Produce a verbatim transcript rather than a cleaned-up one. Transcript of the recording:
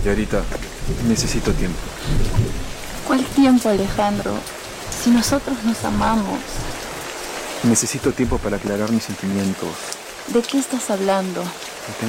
Yarita, necesito tiempo. ¿Cuál tiempo, Alejandro? Si nosotros nos amamos. Necesito tiempo para aclarar mis sentimientos. ¿De qué estás hablando?